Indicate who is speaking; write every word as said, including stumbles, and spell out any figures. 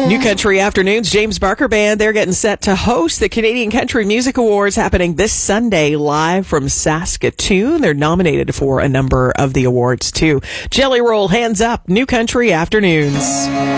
Speaker 1: New Country Afternoons, James Barker Band, they're getting set to host the Canadian Country Music Awards happening this Sunday live from Saskatoon. They're nominated for a number of the awards, too. Jelly Roll, hands up, New Country Afternoons.